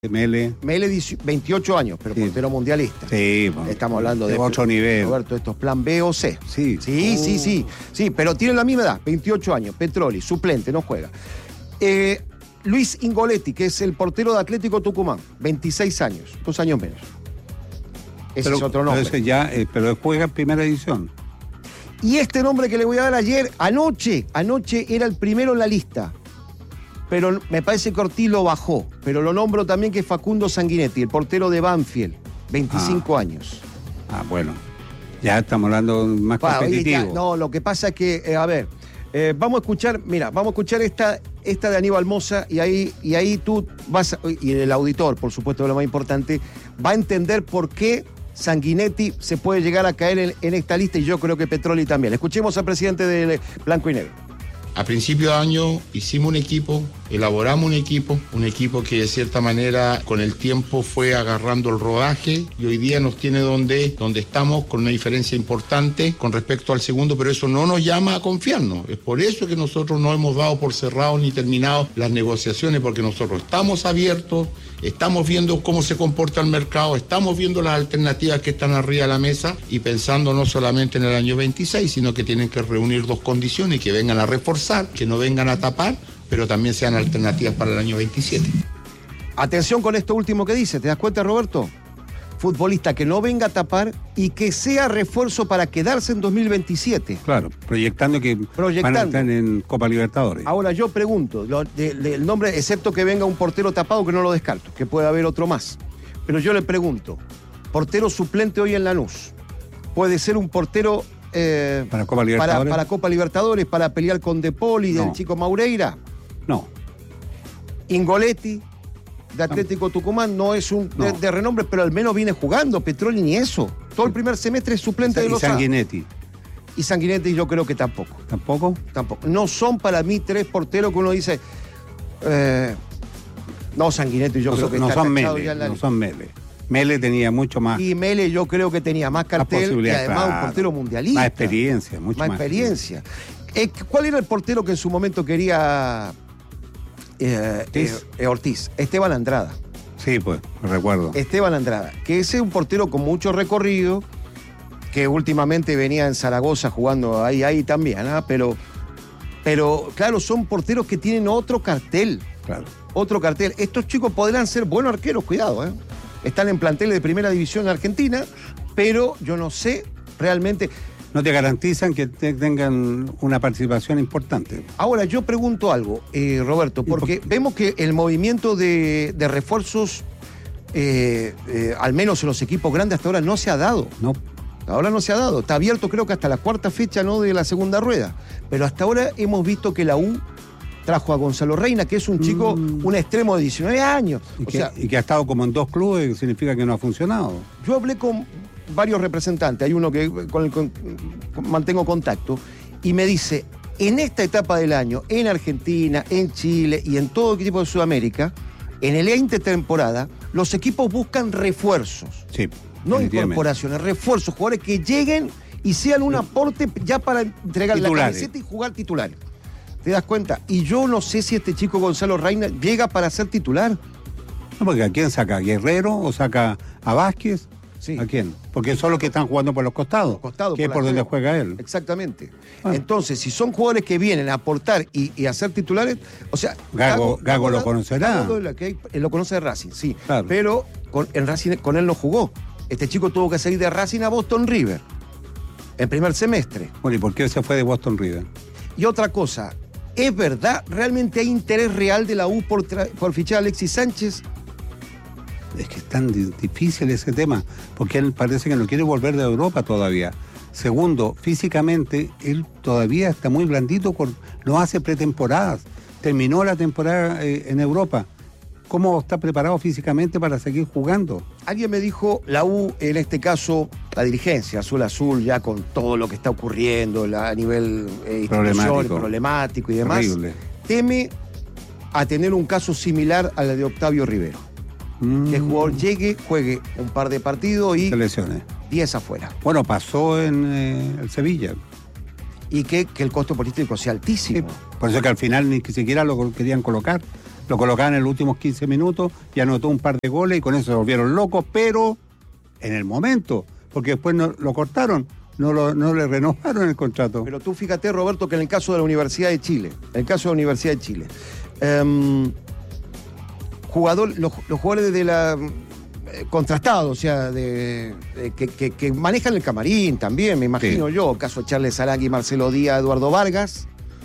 Mele, 28 años, pero sí, portero mundialista. Sí, bueno, estamos hablando de otro nivel. Roberto, esto es plan B o C. Sí. Sí, pero tiene la misma edad, 28 años, Petroli, suplente, no juega. Luis Ingoletti, que es el portero de Atlético Tucumán, 26 años, 2 años menos. Ese es otro nombre. Pero juega en primera división. Y este nombre que le voy a dar anoche era el primero en la lista. Pero me parece que Ortiz lo bajó. Pero lo nombro también, que es Facundo Sanguinetti, el portero de Banfield, 25 años. Bueno. Ya estamos hablando más competitivo. No, lo que pasa es que, vamos a escuchar esta de Aníbal Mosa y ahí tú vas, y el auditor, por supuesto, lo más importante, va a entender por qué Sanguinetti se puede llegar a caer en esta lista, y yo creo que Petroli también. Escuchemos al presidente de Blanco y Negro. A principio de año hicimos un equipo, elaboramos un equipo que de cierta manera con el tiempo fue agarrando el rodaje y hoy día nos tiene donde estamos, con una diferencia importante con respecto al segundo, pero eso no nos llama a confiarnos. Es por eso que nosotros no hemos dado por cerrado ni terminado las negociaciones, porque nosotros estamos abiertos, estamos viendo cómo se comporta el mercado, estamos viendo las alternativas que están arriba de la mesa y pensando no solamente en el año 26, sino que tienen que reunir dos condiciones, que vengan a reforzar, que no vengan a tapar, pero también sean alternativas para el año 27. Atención con esto último que dice, ¿te das cuenta, Roberto? Futbolista que no venga a tapar y que sea refuerzo para quedarse en 2027. Claro, proyectando van a estar en Copa Libertadores. Ahora yo pregunto, el nombre, excepto que venga un portero tapado, que no lo descarto, que puede haber otro más. Pero yo le pregunto, portero suplente hoy en Lanús, ¿puede ser un portero para Copa Libertadores? Para Copa Libertadores, para pelear con De Paul y del chico Maureira? No. Ingoletti, de Atlético Tucumán, no es de renombre, pero al menos viene jugando. Petroli ni eso. Todo el primer semestre es suplente de los Sanguinetti. Y Sanguinetti yo creo que tampoco. ¿Tampoco? Tampoco. No son para mí 3 porteros que uno dice... no, Sanguinetti yo creo que no son Mele. Mele tenía mucho más. Y Mele yo creo que tenía más cartel y además un portero mundialista. Más experiencia, mucho más experiencia. ¿Cuál era el portero que en su momento quería Ortiz? Esteban Andrada. Sí, pues, me recuerdo. Esteban Andrada, que ese es un portero con mucho recorrido, que últimamente venía en Zaragoza jugando ahí también, pero claro, son porteros que tienen otro cartel. Claro. Otro cartel. Estos chicos podrán ser buenos arqueros, cuidado, Están en planteles de primera división en Argentina, pero yo no sé realmente... No te garantizan que tengan una participación importante. Ahora, yo pregunto algo, Roberto, porque vemos que el movimiento de refuerzos, al menos en los equipos grandes, hasta ahora no se ha dado. No. Ahora no se ha dado. Está abierto, creo que hasta la 4ª fecha, ¿no?, de la segunda rueda. Pero hasta ahora hemos visto que la U trajo a Gonzalo Reina, que es un chico, un extremo de 19 años. Y que ha estado como en 2 clubes, que significa que no ha funcionado. Yo hablé con varios representantes, hay uno con el que mantengo contacto, y me dice, en esta etapa del año, en Argentina, en Chile y en todo el equipo de Sudamérica, en el intertemporada, los equipos buscan refuerzos. Sí. No incorporaciones, refuerzos, jugadores que lleguen y sean un aporte ya para entregar la camiseta y jugar titulares. ¿Te das cuenta? Y yo no sé si este chico Gonzalo Reina llega para ser titular. No, porque ¿a quién saca? ¿A Guerrero o saca a Vázquez? Sí. ¿A quién? Porque son los que están jugando por los costados. Que es por donde juega él. Exactamente. Bueno. Entonces, si son jugadores que vienen a aportar y a ser titulares, o sea... Gago lo conocerá. Lo conoce de Racing, sí. Claro. Pero en Racing con él no jugó. Este chico tuvo que salir de Racing a Boston River en primer semestre. Bueno, ¿y por qué se fue de Boston River? Y otra cosa, ¿es verdad? ¿Realmente hay interés real de la U por fichar a Alexis Sánchez? Es que es tan difícil ese tema, porque él parece que no quiere volver de Europa todavía. Segundo, físicamente, él todavía está muy blandito, no hace pretemporadas. Terminó la temporada en Europa. ¿Cómo está preparado físicamente para seguir jugando? Alguien me dijo, la U, en este caso, la dirigencia, Azul, ya con todo lo que está ocurriendo a nivel problemático y demás, horrible, teme a tener un caso similar al de Octavio Rivero. Que el jugador juegue un par de partidos y... se lesione. 10 afuera. Bueno, pasó en el Sevilla. Y que el costo político sea altísimo. Sí, por eso que al final ni siquiera lo querían colocar. Lo colocaban en los últimos 15 minutos y anotó un par de goles y con eso se volvieron locos, pero en el momento, porque después lo cortaron, no le renovaron el contrato. Pero tú fíjate, Roberto, que en el caso de la Universidad de Chile, los jugadores de la contrastados, o sea, que manejan el camarín también, me imagino yo, caso de Charles Arangui, Marcelo Díaz, Eduardo Vargas.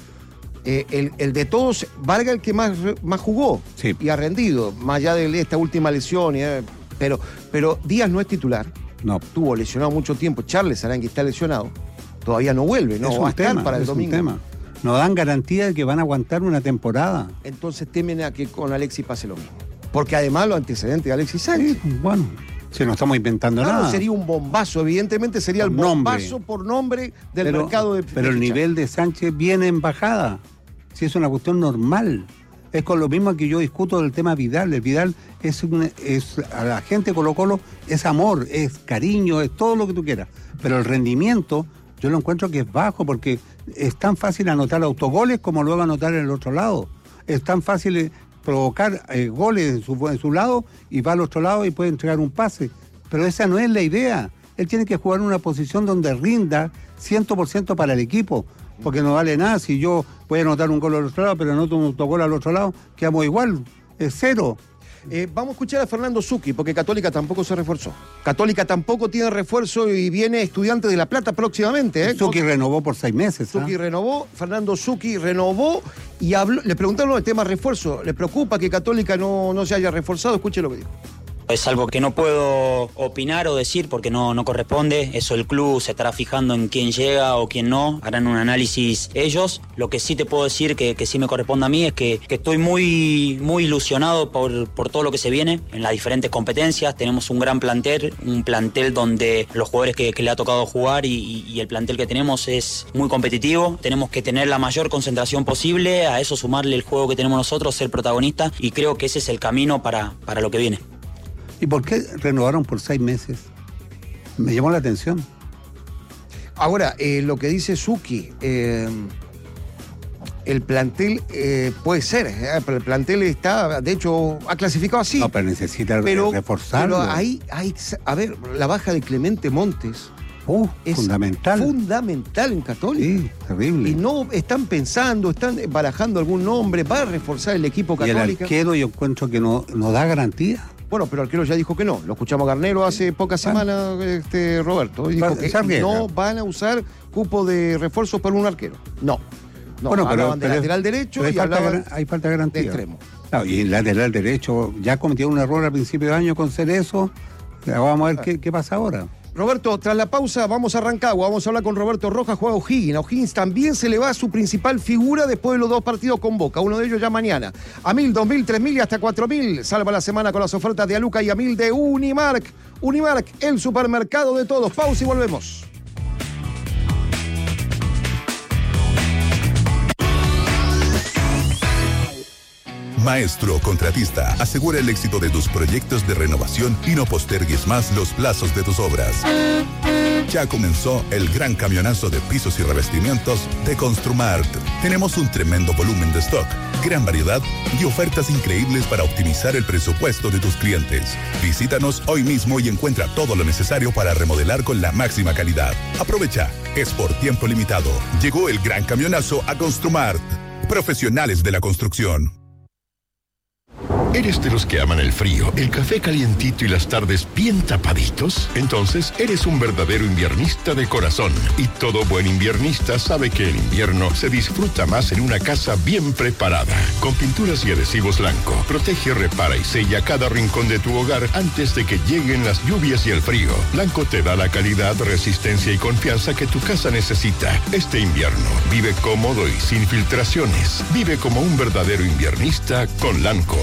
El de todos, Vargas el que más jugó y ha rendido, más allá de esta última lesión, pero Díaz no es titular. No. Tuvo lesionado mucho tiempo. Charles Arangui está lesionado. Todavía no vuelve, no va a estar para el domingo. No dan garantía de que van a aguantar una temporada. Entonces temen a que con Alexis pase lo mismo. Porque además los antecedentes de Alexis Sánchez. Sí, bueno, si no estamos inventando nada. Sería un bombazo, evidentemente sería el bombazo por nombre del mercado de. Pero el nivel de Sánchez viene en bajada. Si es una cuestión normal. Es con lo mismo que yo discuto del tema Vidal. El Vidal es a la gente Colo-Colo es amor, es cariño, es todo lo que tú quieras. Pero el rendimiento yo lo encuentro que es bajo porque es tan fácil anotar autogoles como luego anotar en el otro lado. Es tan fácil provocar goles en su lado y va al otro lado y puede entregar un pase. Pero esa no es la idea. Él tiene que jugar en una posición donde rinda 100% para el equipo. Porque no vale nada si yo voy a anotar un gol al otro lado, pero anoto un autogol al otro lado, quedamos igual, es cero. Vamos a escuchar a Fernando Zucchi, porque Católica tampoco se reforzó. Católica tampoco tiene refuerzo y viene Estudiantes de La Plata próximamente. Zucchi renovó por 6 meses. Zucchi renovó, Fernando Zucchi renovó y habló, le preguntaron el tema refuerzo. ¿Le preocupa que Católica no se haya reforzado? Escuche lo que dijo. Es algo que no puedo opinar o decir porque no corresponde. Eso el club se estará fijando en quién llega o quién no. Harán un análisis ellos. Lo que sí te puedo decir que sí me corresponde a mí es que estoy muy ilusionado por todo lo que se viene en las diferentes competencias. Tenemos un gran plantel, un plantel donde los jugadores que le ha tocado jugar y el plantel que tenemos es muy competitivo. Tenemos que tener la mayor concentración posible, a eso sumarle el juego que tenemos nosotros, ser protagonistas, y creo que ese es el camino para lo que viene. ¿Y por qué renovaron por 6 meses? Me llamó la atención. Ahora, lo que dice Zucchi, el plantel puede ser, pero el plantel está, de hecho, ha clasificado así. No, pero necesita reforzarlo. Pero ahí, a ver, la baja de Clemente Montes es fundamental. Fundamental en Católica. Sí, terrible. Y no están pensando, están barajando algún nombre para reforzar el equipo Católica. Y el arquero yo encuentro que no da garantía. Bueno, pero el arquero ya dijo que no. Lo escuchamos a Garnero hace pocas semanas, Roberto. Y dijo que no van a usar cupo de refuerzo para un arquero. No. Bueno, hablaban de lateral derecho y hay falta de garantía. De extremo. Claro, y el lateral derecho ya cometió un error al principio de año con Cerezo. Vamos a ver qué pasa ahora. Roberto, tras la pausa vamos a Rancagua, vamos a hablar con Roberto Rojas, juega O'Higgins. A O'Higgins también se le va a su principal figura después de los 2 partidos con Boca, uno de ellos ya mañana. A 1.000, 2.000, 3.000 y hasta 4.000. Salva la semana con las ofertas de Aluca y a 1.000 de Unimark. Unimark, el supermercado de todos. Pausa y volvemos. Maestro Contratista, asegura el éxito de tus proyectos de renovación y no postergues más los plazos de tus obras. Ya comenzó el gran camionazo de pisos y revestimientos de Construmart. Tenemos un tremendo volumen de stock, gran variedad y ofertas increíbles para optimizar el presupuesto de tus clientes. Visítanos hoy mismo y encuentra todo lo necesario para remodelar con la máxima calidad. Aprovecha, es por tiempo limitado. Llegó el gran camionazo a Construmart. Profesionales de la construcción. ¿Eres de los que aman el frío, el café calientito y las tardes bien tapaditos? Entonces, eres un verdadero inviernista de corazón. Y todo buen inviernista sabe que el invierno se disfruta más en una casa bien preparada. Con pinturas y adhesivos Lanco, protege, repara y sella cada rincón de tu hogar antes de que lleguen las lluvias y el frío. Lanco te da la calidad, resistencia y confianza que tu casa necesita. Este invierno, vive cómodo y sin filtraciones. Vive como un verdadero inviernista con Lanco.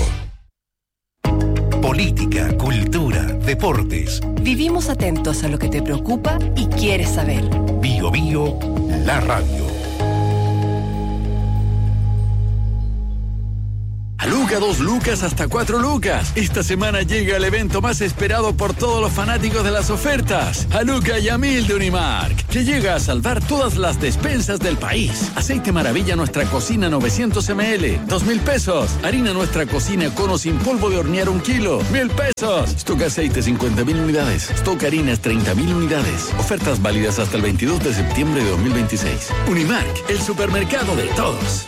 Política, cultura, deportes. Vivimos atentos a lo que te preocupa y quieres saber. Bio Bio, la radio. Aluga lucas, 2 lucas, hasta 4 lucas. Esta semana llega el evento más esperado por todos los fanáticos de las ofertas. A Luca y a 1000 de Unimark, que llega a salvar todas las despensas del país. Aceite Maravilla Nuestra Cocina 900 ml, 2.000 pesos. Harina Nuestra Cocina Cono sin polvo de hornear 1 kilo, 1.000 pesos. Stock aceite 50.000 unidades. Stock harinas 30.000 unidades. Ofertas válidas hasta el 22 de septiembre de 2026. Unimark, el supermercado de todos.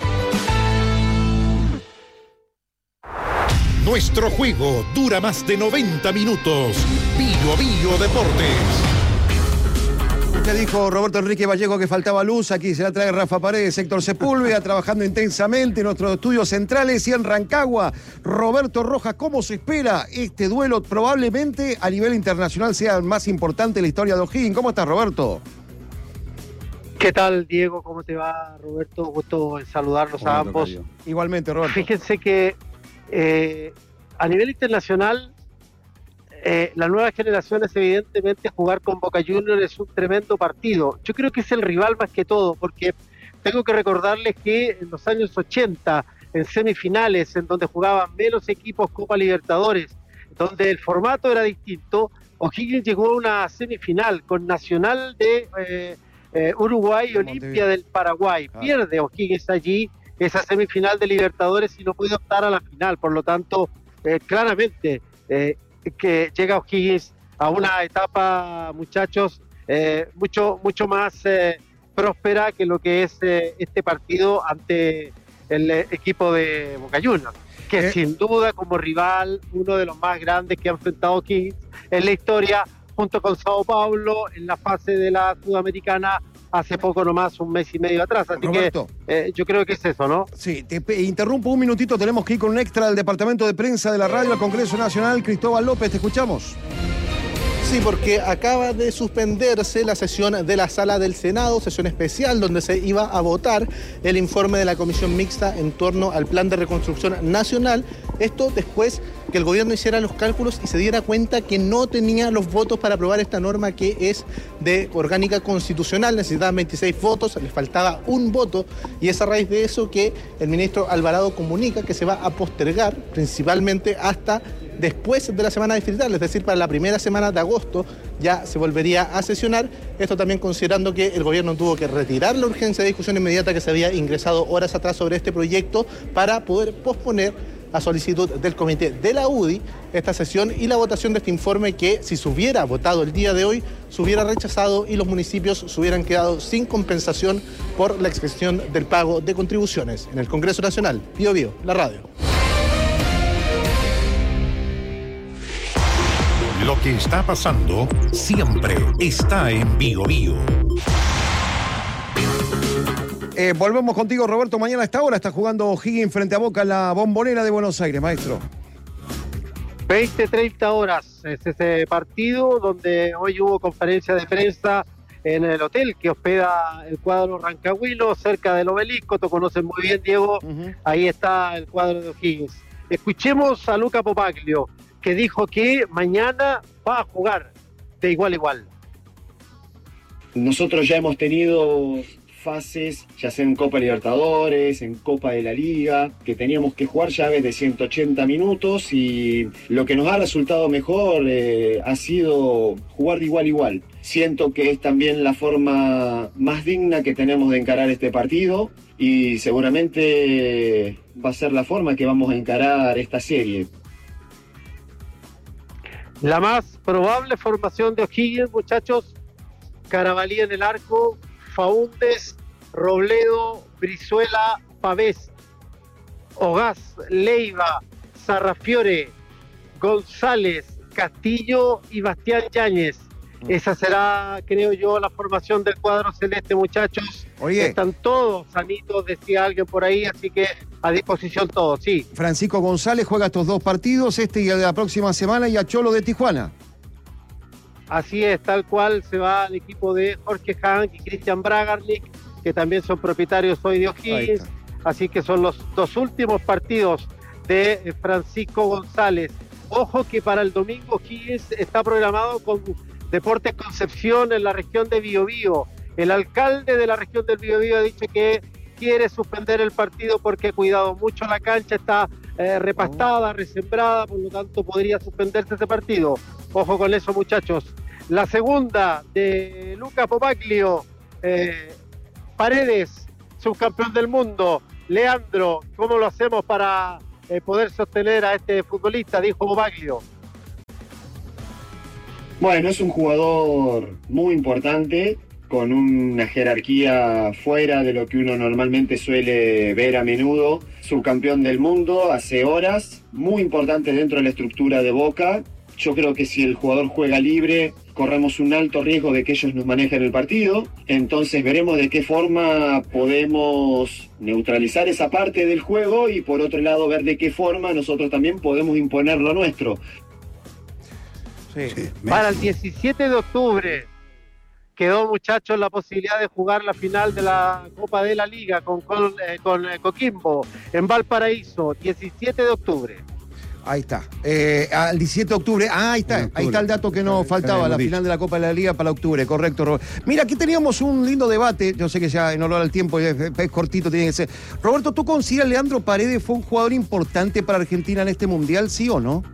Nuestro juego dura más de 90 minutos. Bio Deportes. Ya dijo Roberto Enrique Vallejo que faltaba luz. Aquí se la trae Rafa Paredes, Héctor Sepúlveda, trabajando intensamente en nuestros estudios centrales y en Rancagua. Roberto Rojas, ¿cómo se espera este duelo? Probablemente a nivel internacional sea el más importante de la historia de O'Higgins. ¿Cómo estás, Roberto? ¿Qué tal, Diego? ¿Cómo te va, Roberto? Gusto en saludarlos a ambos. Tocayo. Igualmente, Roberto. Fíjense que a nivel internacional, las nuevas generaciones, evidentemente, jugar con Boca Juniors es un tremendo partido. Yo creo que es el rival más que todo, porque tengo que recordarles que en los años 80, en semifinales, en donde jugaban menos equipos Copa Libertadores, donde el formato era distinto, O'Higgins llegó a una semifinal con Nacional de Uruguay y Olimpia del Paraguay. Pierde O'Higgins allí esa semifinal de Libertadores y no puede optar a la final. Por lo tanto, claramente que llega O'Higgins a una etapa, muchachos, mucho más próspera que lo que es este partido ante el equipo de Boca Juniors, que sin duda como rival, uno de los más grandes que ha enfrentado O'Higgins en la historia, junto con Sao Paulo en la fase de la Sudamericana hace poco nomás, un mes y medio atrás. Así Roberto, que yo creo que es eso, ¿no? Sí, te interrumpo un minutito, tenemos que ir con un extra del Departamento de Prensa de la Radio al Congreso Nacional. Cristóbal López, te escuchamos. Sí, porque acaba de suspenderse la sesión de la Sala del Senado, sesión especial donde se iba a votar el informe de la Comisión Mixta en torno al Plan de Reconstrucción Nacional. Esto después que el gobierno hiciera los cálculos y se diera cuenta que no tenía los votos para aprobar esta norma que es de orgánica constitucional. Necesitaban 26 votos, les faltaba 1 voto y es a raíz de eso que el ministro Alvarado comunica que se va a postergar principalmente hasta después de la semana distrital, es decir, para la primera semana de agosto ya se volvería a sesionar. Esto también considerando que el gobierno tuvo que retirar la urgencia de discusión inmediata que se había ingresado horas atrás sobre este proyecto para poder posponer a solicitud del comité de la UDI esta sesión y la votación de este informe que, si se hubiera votado el día de hoy, se hubiera rechazado y los municipios se hubieran quedado sin compensación por la exención del pago de contribuciones. En el Congreso Nacional, Bio, la radio. Lo que está pasando siempre está en Bio. Volvemos contigo, Roberto. Mañana a esta hora está jugando O'Higgins frente a Boca en la Bombonera de Buenos Aires, maestro. 20-30 horas es ese partido donde hoy hubo conferencia de prensa en el hotel que hospeda el cuadro rancagüino cerca del Obelisco. Tú conoces muy bien, Diego. Ahí está el cuadro de O'Higgins. Escuchemos a Luca Popaglio, que dijo que mañana va a jugar de igual a igual. Nosotros ya hemos tenido fases, ya sea en Copa Libertadores, en Copa de la Liga, que teníamos que jugar llaves de 180 minutos y lo que nos ha resultado mejor ha sido jugar de igual a igual. Siento que es también la forma más digna que tenemos de encarar este partido y seguramente va a ser la forma que vamos a encarar esta serie. La más probable formación de O'Higgins, muchachos: Carabalí en el arco, Faúndez, Robledo, Brizuela, Pavés, Ogaz, Leiva, Sarrafiore, González, Castillo y Bastián Yáñez. Esa será, creo yo, la formación del cuadro celeste, muchachos. Oye, están todos sanitos, decía alguien por ahí, así que a disposición todos, sí. Francisco González juega estos 2 partidos, este y el de la próxima semana, y a Cholo de Tijuana. Así es, tal cual se va el equipo de Jorge Hank y Cristian Bragarnik, que también son propietarios hoy de O'Higgins. Así que son los 2 últimos partidos de Francisco González. Ojo que para el domingo O'Higgins está programado con Deportes Concepción en la región de Biobío. El alcalde de la región del Biobío ha dicho que quiere suspender el partido porque ha cuidado mucho la cancha, está repastada, resembrada, por lo tanto podría suspenderse ese partido. Ojo con eso, muchachos. La segunda de Luca Popaglio, Paredes, subcampeón del mundo. Leandro, ¿cómo lo hacemos para poder sostener a este futbolista? Dijo Popaglio. Bueno, es un jugador muy importante, con una jerarquía fuera de lo que uno normalmente suele ver a menudo. Subcampeón del mundo hace horas, muy importante dentro de la estructura de Boca. Yo creo que si el jugador juega libre, corremos un alto riesgo de que ellos nos manejen el partido. Entonces veremos de qué forma podemos neutralizar esa parte del juego y por otro lado ver de qué forma nosotros también podemos imponer lo nuestro. Sí. Para el 17 de octubre quedó, muchachos, la posibilidad de jugar la final de la Copa de la Liga con Coquimbo en Valparaíso, 17 de octubre. Ahí está. Al 17 de octubre. Ahí está. Ahí está el dato que nos faltaba, la final de la Copa de la Liga para octubre. Correcto, Robert. Mira, aquí teníamos un lindo debate. Yo sé que ya en honor al tiempo es cortito, tiene que ser. Roberto, ¿tú consideras Leandro Paredes fue un jugador importante para Argentina en este Mundial, sí o no?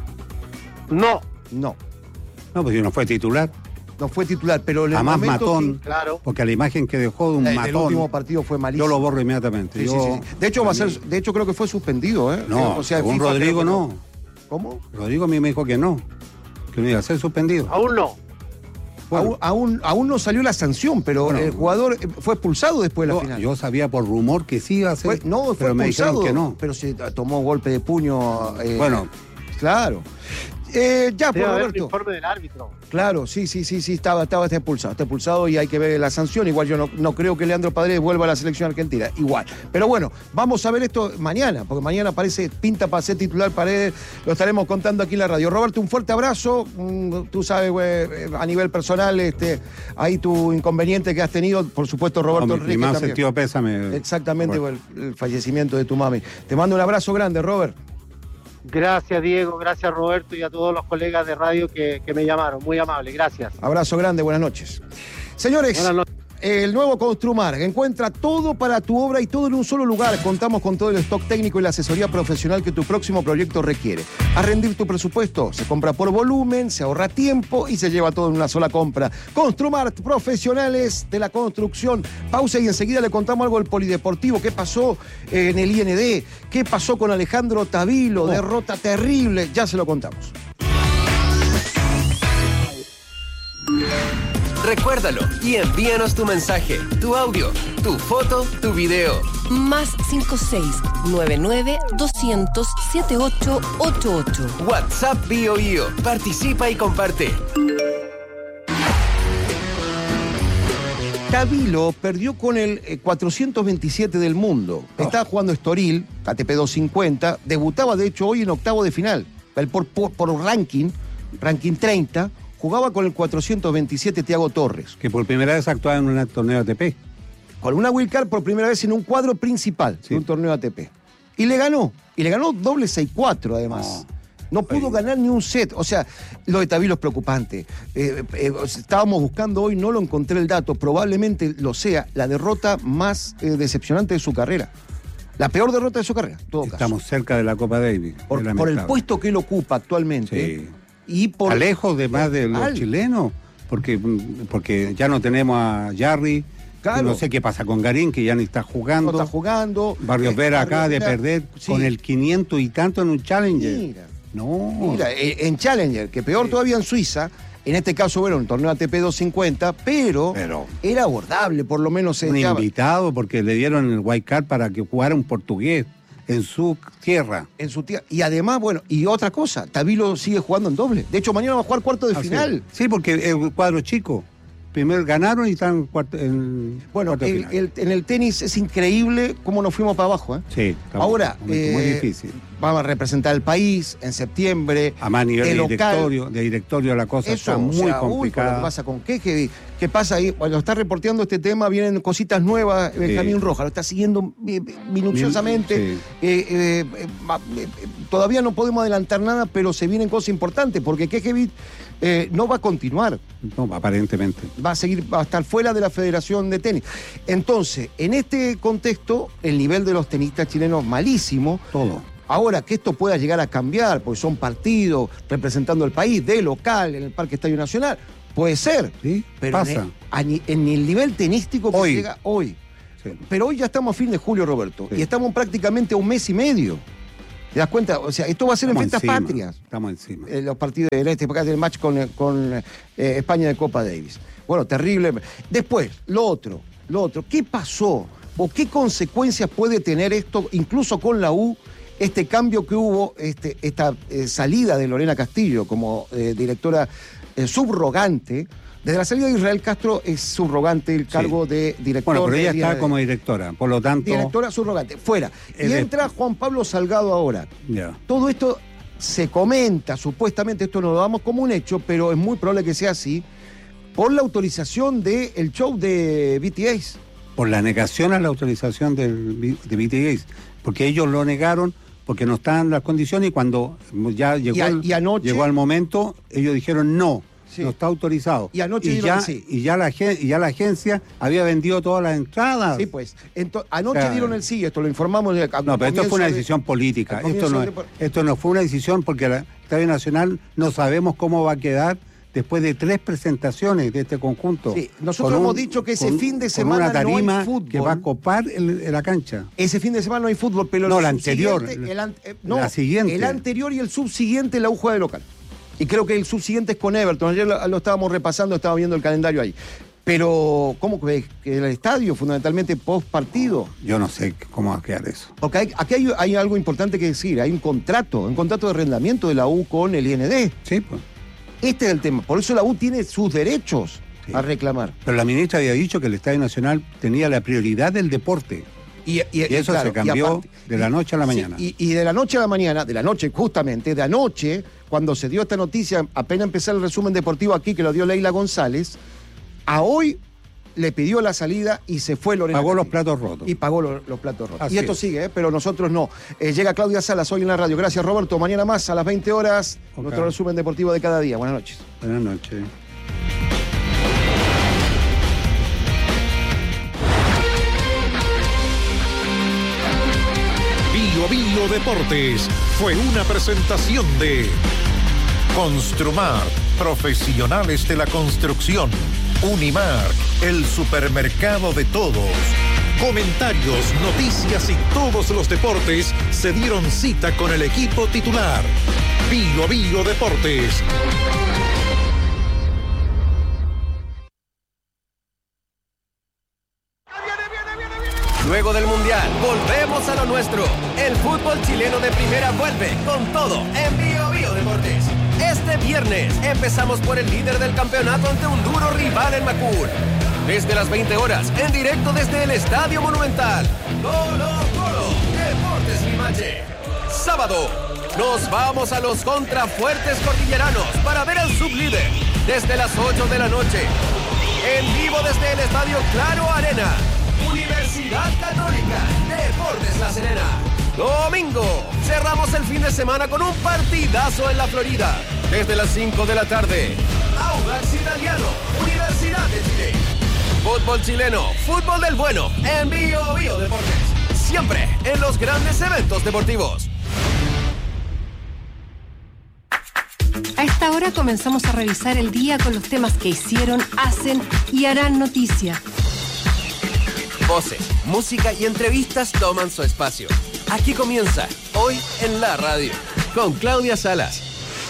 No. No. No, pues si no fue titular. No fue titular, pero en el Además momento matón, sí, claro. Porque la imagen que dejó de un matón. El último partido fue malísimo. Yo lo borro inmediatamente. Sí, sí. De hecho, de hecho, creo que fue suspendido, ¿eh? No, o sea, según FIFA Rodrigo no. no. ¿Cómo? Rodrigo a mí me dijo que no iba a ser suspendido. Aún no. Bueno. Aún no salió la sanción, pero el jugador fue expulsado después de la final. Yo sabía por rumor que sí iba a ser, fue pero me dijeron que no. Pero se tomó golpe de puño. Bueno. Claro. Ya, por Roberto. El informe del árbitro. Claro, sí, estaba expulsado y hay que ver la sanción. Igual yo no creo que Leandro Paredes vuelva a la selección argentina, igual. Pero bueno, vamos a ver esto mañana, porque mañana pinta para ser titular Paredes, lo estaremos contando aquí en la radio. Roberto, un fuerte abrazo, tú sabes, güey, a nivel personal, ahí tu inconveniente que has tenido, por supuesto, Roberto Enrique. Mi más también. sentido pésame. Exactamente, el fallecimiento de tu mami. Te mando un abrazo grande, Robert. Gracias, Diego, gracias, Roberto, y a todos los colegas de radio que me llamaron. Muy amable, gracias. Abrazo grande, buenas noches. Señores, buenas noches. El nuevo Construmar encuentra todo para tu obra y todo en un solo lugar. Contamos con todo el stock técnico y la asesoría profesional que tu próximo proyecto requiere. A rendir tu presupuesto, se compra por volumen, se ahorra tiempo y se lleva todo en una sola compra. Construmar, profesionales de la construcción. Pausa y enseguida le contamos algo del polideportivo. ¿Qué pasó en el IND? ¿Qué pasó con Alejandro Tavilo? Derrota terrible. Ya se lo contamos. Recuérdalo y envíanos tu mensaje, tu audio, tu foto, tu video. Más 56-99-200-7888. WhatsApp BioIo. Participa y comparte. Tavilo perdió con el 427 del mundo. Estaba jugando Estoril, ATP 250. Debutaba, de hecho, hoy en octavo de final. Por ranking 30. Jugaba con el 427 Thiago Torres. Que por primera vez actuaba en un torneo ATP. Con una wildcard por primera vez en un cuadro principal de un torneo ATP. Y le ganó doble 6-4 además. No pudo ganar ni un set. O sea, lo de Tavilo es preocupante. Estábamos buscando hoy, no lo encontré el dato. Probablemente lo sea la derrota más decepcionante de su carrera. La peor derrota de su carrera, en todo caso. Estamos cerca de la Copa Davis. Por el puesto que él ocupa actualmente. Sí. Y por lejos de más de los chilenos, porque ya no tenemos a Jarry. Claro. No sé qué pasa con Garín, que ya ni está jugando. No está jugando. Barrios Vera acaba de perder con el 500 y tanto en un Challenger. Mira, en Challenger, que peor todavía en Suiza. En este caso, bueno, un torneo ATP 250, pero era abordable, por lo menos. Un invitado, porque le dieron el white card para que jugara un portugués. En su tierra. Y además, bueno, y otra cosa, Tavilo sigue jugando en doble. De hecho, mañana va a jugar cuarto de final. Sí, porque el cuadro chico. Primero ganaron y están bueno, en el tenis es increíble cómo nos fuimos para abajo. Sí, ahora, muy difícil. vamos a representar el país en septiembre. A nivel de directorio la cosa está muy complicada. ¿Qué pasa con qué pasa ahí? Cuando está reporteando este tema, vienen cositas nuevas. Benjamín Rojas lo está siguiendo minuciosamente. Todavía no podemos adelantar nada, pero se vienen cosas importantes, porque Kekevich no va a continuar. No, aparentemente. Va a estar fuera de la Federación de Tenis. Entonces, en este contexto, el nivel de los tenistas chilenos malísimo. Todo. Ahora, que esto pueda llegar a cambiar, porque son partidos representando al país de local en el Parque Estadio Nacional, puede ser. Sí, pero pasa. En el nivel tenístico que hoy llega hoy. Sí. Pero hoy ya estamos a fin de julio, Roberto, sí. Y estamos prácticamente a un mes y medio. ¿Te das cuenta? O sea, esto va a ser estamos en fiestas patrias. Estamos encima. Los partidos del match con España de Copa Davis. Bueno, terrible. Después, lo otro. ¿Qué pasó? ¿O qué consecuencias puede tener esto, incluso con la U, este cambio que hubo, esta salida de Lorena Castillo como directora subrogante? Desde la salida de Israel Castro es subrogante el cargo de directora. Bueno, pero ella está como directora, por lo tanto... Directora subrogante, fuera. Y entra Juan Pablo Salgado ahora. Yeah. Todo esto se comenta, supuestamente esto no lo damos como un hecho, pero es muy probable que sea así, por la autorización del show de BTS. Por la negación a la autorización de BTS, porque ellos lo negaron porque no estaban las condiciones y cuando ya llegó al momento, ellos dijeron no. Sí. No está autorizado. Y anoche ya la agencia había vendido todas las entradas. Sí, pues. Anoche dieron el sí, esto lo informamos. No, pero esto fue una decisión política. Esto no fue una decisión porque el Estadio Nacional no sabemos cómo va a quedar después de 3 presentaciones de este conjunto. Sí, nosotros hemos dicho que ese fin de semana una tarima no hay fútbol. Que va a copar la cancha. Ese fin de semana no hay fútbol, pero no, la anterior. La siguiente. El anterior y el subsiguiente la U juega de local. Y creo que el subsiguiente es con Everton. Ayer lo estábamos repasando, estaba viendo el calendario ahí. Pero, ¿cómo ves? Que el estadio, fundamentalmente, post partido. Yo no sé cómo va a quedar eso. Porque aquí hay algo importante que decir. Hay un contrato de arrendamiento de la U con el IND. Sí, pues. Este es el tema. Por eso la U tiene sus derechos a reclamar. Pero la ministra había dicho que el Estadio Nacional tenía la prioridad del deporte. Y eso claro, se cambió de la noche a la mañana. Y de la noche a la mañana, justamente, de anoche, cuando se dio esta noticia, apenas empezó el resumen deportivo aquí, que lo dio Leila González, a hoy le pidió la salida y se fue Lorena. Pagó los platos rotos. Y pagó los platos rotos. Así y esto sigue, pero nosotros no. Llega Claudia Salas hoy en la radio. Gracias, Roberto. Mañana más a las 20 horas, nuestro resumen deportivo de cada día. Buenas noches. Buenas noches. Bio Deportes fue una presentación de Construmar, profesionales de la construcción. Unimark, el supermercado de todos. Comentarios, noticias y todos los deportes se dieron cita con el equipo titular. Bio Deportes. Luego del Mundial, volvemos a lo nuestro. El fútbol chileno de primera vuelve con todo en Bio Deportes. Este viernes empezamos por el líder del campeonato ante un duro rival en Macul. Desde las 20 horas, en directo desde el Estadio Monumental. Colo, Deportes Limache. Sábado, nos vamos a los contrafuertes cordilleranos para ver al sublíder desde las 8 de la noche. En vivo desde el Estadio Claro Arena. Universidad Católica, Deportes La Serena. Domingo, cerramos el fin de semana con un partidazo en la Florida. Desde las 5 de la tarde. Audax Italiano, Universidad de Chile. Fútbol chileno, fútbol del bueno, en Bio Deportes. Siempre en los grandes eventos deportivos. A esta hora comenzamos a revisar el día con los temas que hicieron, hacen y harán noticia. Voces, música y entrevistas toman su espacio. Aquí comienza, Hoy en la Radio, con Claudia Salas.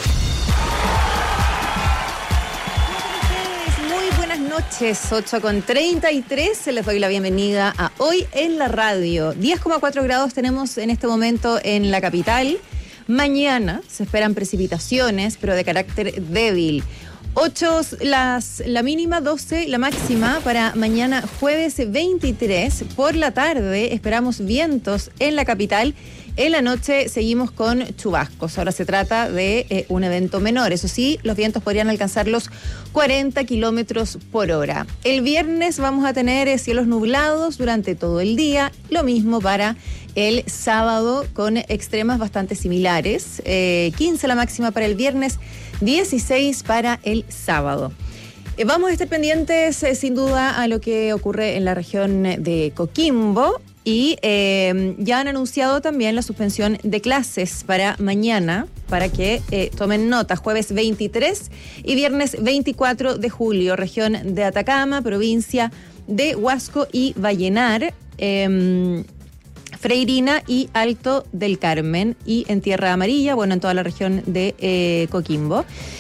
Muy buenas noches, 8:33. Les doy la bienvenida a Hoy en la Radio. 10,4 grados tenemos en este momento en la capital. Mañana se esperan precipitaciones, pero de carácter débil. 8 la mínima, 12 la máxima para mañana jueves 23. Por la tarde esperamos vientos en la capital En la noche seguimos con chubascos. Ahora se trata de un evento menor. Eso sí, los vientos podrían alcanzar los 40 kilómetros por hora. El viernes vamos a tener cielos nublados durante todo el día. Lo mismo para el sábado, con extremas bastante similares. 15 la máxima para el viernes, 16 para el sábado. Vamos a estar pendientes sin duda a lo que ocurre en la región de Coquimbo. Y ya han anunciado también la suspensión de clases para mañana, para que tomen nota, jueves 23 y viernes 24 de julio, región de Atacama, provincia de Huasco y Vallenar, Freirina y Alto del Carmen, y en Tierra Amarilla, bueno, en toda la región de Coquimbo.